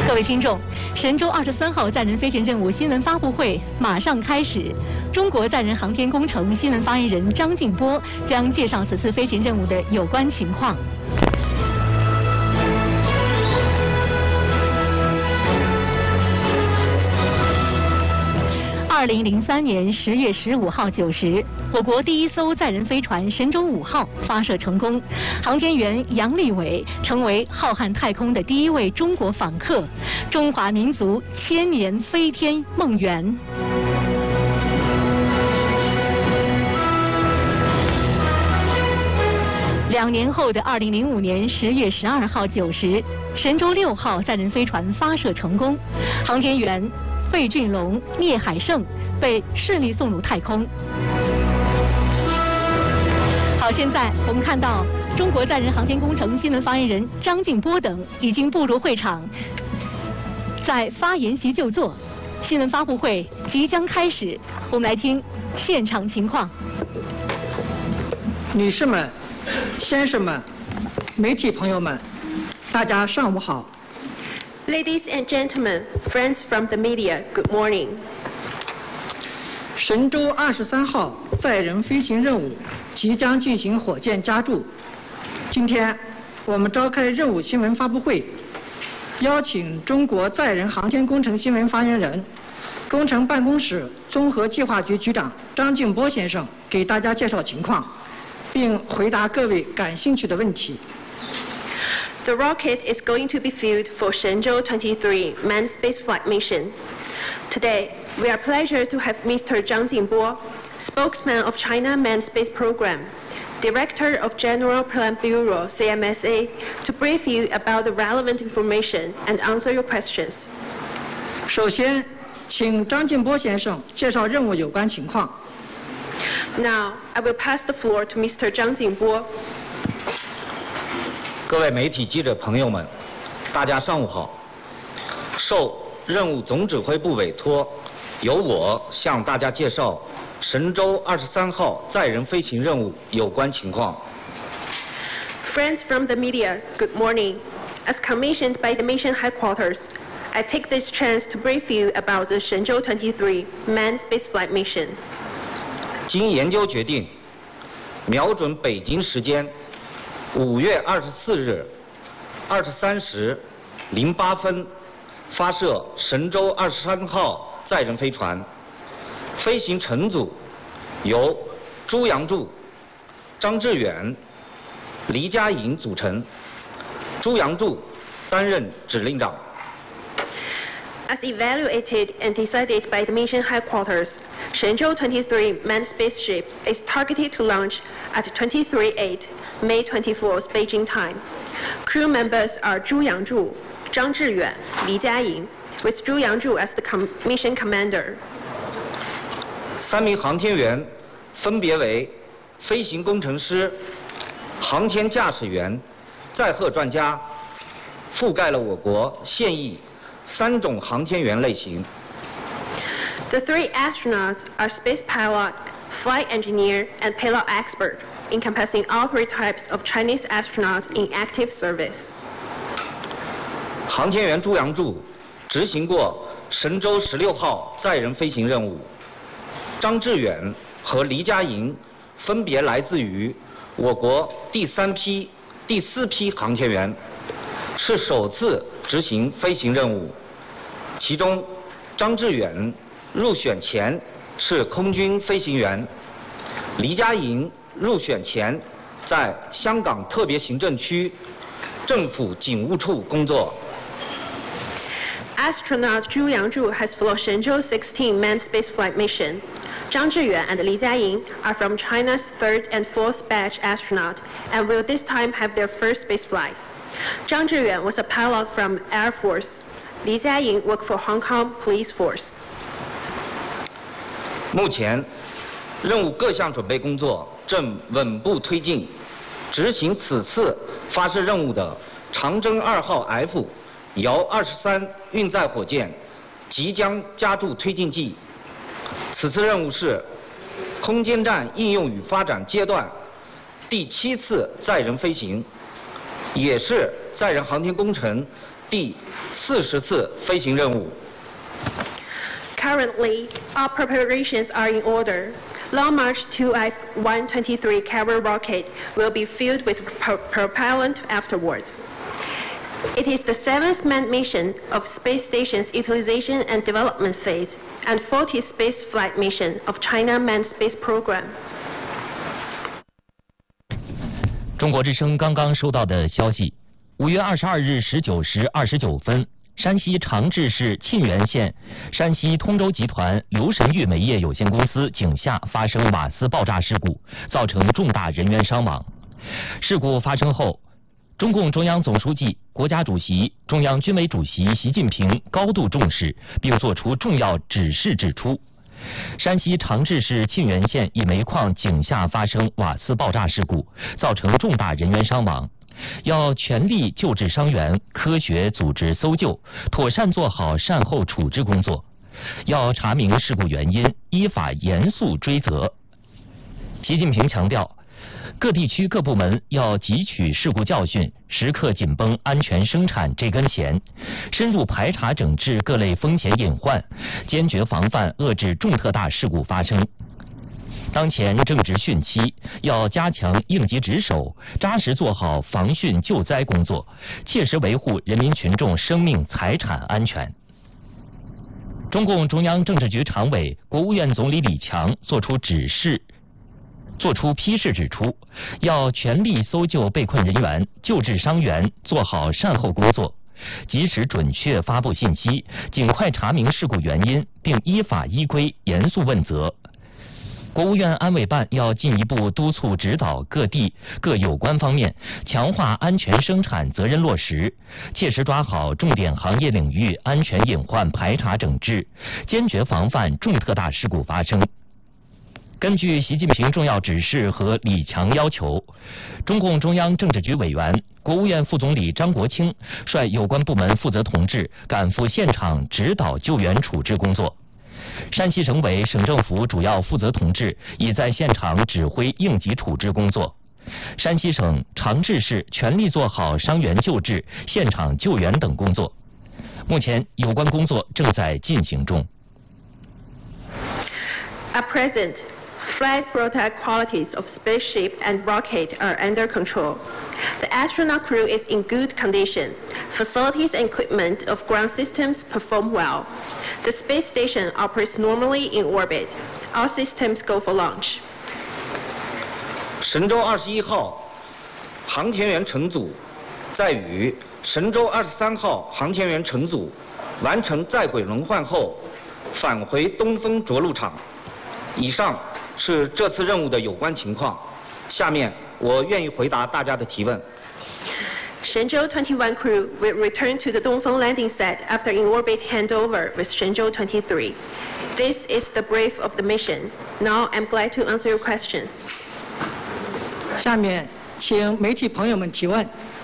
各位听众，神舟23号载人飞行任务新闻发布会马上开始。中国载人航天工程新闻发言人张静波将介绍此次飞行任务的有关情况。2003年10月15号9时，我国第一艘载人飞船神舟5号发射成功，航天员杨利伟成为浩瀚太空的第一位中国访客，中华民族千年飞天梦圆。2年后的2005年10月12号9时，神舟6号载人飞船发射成功，航天员费俊龙、聂海胜被顺利送入太空。好，现在我们看到中国载人航天工程新闻发言人张静波等已经步入会场，在发言席就座。新闻发布会即将开始，我们来听现场情况。 女士们、先生们、媒体朋友们，大家上午好。 Ladies and gentlemen, friends from the media, good morning. 神舟23号载人飞行任务即将进行火箭加注。今天我们召开任务新闻发布会，邀请中国载人航天工程新闻发言人、工程办公室综合计划局局长张静波先生给大家介绍情况，并回答各位感兴趣的问题。 The rocket is going to be fueled for Shenzhou 23 manned spaceflight mission. Today, we are pleased to have Mr. Zhang Jingbo, spokesman of China Manned Space Program, Director of General Plan Bureau (CMSA), to brief you about the relevant information and answer your questions. 首先，请张静波先生介绍任务有关情况。 Now, I will pass the floor to Mr. Zhang Jingbo. 各位媒体记者朋友们，大家上午好。受任务总指挥部委托，由我向大家介绍神舟23号载人飞行任务有关情况。 Friends from the media, good morning. As commissioned by the mission headquarters, I take this chance to brief you about the Shenzhou 23 manned spaceflight mission. 经研究决定，瞄准北京时间5月24日23时08分发射神舟23号载人飞船，飞行乘组由朱杨柱、张志远、黎佳颖组成，朱杨柱担任指令长。 As evaluated and decided by the mission headquarters, Shenzhou 23 manned spaceship is targeted to launch at 23:08 May 24th Beijing time. Crew members are Zhu Yangzhu, Zhang Zhiyuan, Li Jiaying, with Zhu Yangzhu as the mission commander. 3名航天员分别为飞行工程师、航天驾驶员、载荷专家，覆盖了我国现役3种航天员类型。 The 3 astronauts are space pilot, flight engineer, and payload expert, encompassing all 3 types of Chinese astronauts in active service. 航天员朱杨柱执行过神舟16号载人飞行任务，张志远和黎佳颖分别来自于我国第3批、第4批航天员，是首次执行飞行任务。其中，张志远入选前是空军飞行员，黎佳颖入选前在香港特别行政区政府警务处工作。 Astronaut Zhu Yangzhu has flown Shenzhou 16 manned spaceflight mission. Zhang Zhiyuan and Li Jiaying are from China's 3rd and 4th batch astronaut and will this time have their first spaceflight. Zhang Zhiyuan was a pilot from Air Force. Li Jiaying worked for Hong Kong Police Force. 目前，任务各项准备工作正稳步推进。执行此次发射任务的长征2号 F 遥23运载火箭即将加注推进剂。此次任务是空间站应用与发展阶段第7次载人飞行，也是载人航天工程第40次飞行任务。 Currently, our preparations are in order. Long March 2F-123 carrier rocket will be filled with propellant afterwards. It is the 7th manned mission of space station's utilization and development phase, and 40th space flight mission of China Manned Space Program. 中国之声刚刚收到的消息，5月22日19时29分，山西长治市沁源县山西通州集团刘神玉煤业有限公司井下发生瓦斯爆炸事故，造成重大人员伤亡。事故发生后，中共中央总书记、国家主席、中央军委主席习近平高度重视，并作出重要指示，指出山西长治市沁源县一煤矿井下发生瓦斯爆炸事故，造成重大人员伤亡，要全力救治伤员，科学组织搜救，妥善做好善后处置工作，要查明事故原因，依法严肃追责。习近平强调，各地区各部门要汲取事故教训，时刻紧绷安全生产这根弦，深入排查整治各类风险隐患，坚决防范遏制重特大事故发生。当前正值汛期，要加强应急值守，扎实做好防汛救灾工作，切实维护人民群众生命财产安全。中共中央政治局常委、国务院总理李强作出批示，指出要全力搜救被困人员，救治伤员，做好善后工作，及时准确发布信息，尽快查明事故原因，并依法依规严肃问责。国务院安委办要进一步督促指导各地各有关方面强化安全生产责任落实，切实抓好重点行业领域安全隐患排查整治，坚决防范重特大事故发生。根据习近平重要指示和李强要求，中共中央政治局委员、国务院副总理张国清率有关部门负责同志赶赴现场指导救援处置工作。山西省委、省政府主要负责同志已在现场指挥应急处置工作。山西省长治市全力做好伤员救治、现场救援等工作。目前有关工作正在进行中。 At present, flight protect qualities of spaceship and rocket are under control. The astronaut crew is in good condition. Facilities and equipment of ground systems perform well. The space station operates normally in orbit. All systems go for launch. 神舟21号航天员乘组在与神舟23号航天员乘组完成在轨轮换后，返回东风着陆场。以上是这次任务的有关情况，下面我愿意回答大家的提问。 Shenzhou 21 crew will return to the Dongfeng landing site after in-orbit handover with Shenzhou 23. This is the brief of the mission. Now I'm glad to answer your questions. 下面请媒体朋友们提问。